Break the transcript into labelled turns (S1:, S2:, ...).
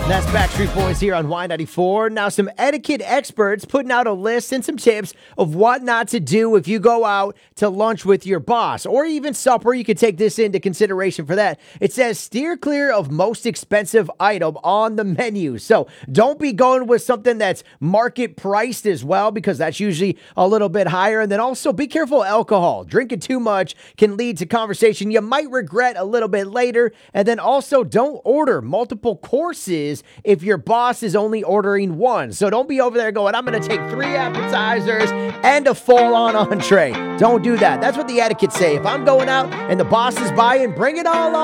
S1: That's Backstreet Boys here on Y94. Now, some etiquette experts putting out a list and some tips of what not to do if you go out to lunch with your boss or even supper. You could take this into consideration for that. It says steer clear of most expensive item on the menu. So don't be going with something that's market priced as well, because that's usually a little bit higher. And then also be careful of alcohol. Drinking too much can lead to conversation you might regret a little bit later. And then also don't order multiple courses if your boss is only ordering one. So don't be over there going, I'm going to take 3 appetizers and a full-on entree. Don't do that. That's what the etiquette say. If I'm going out and the boss is buying, bring it all on.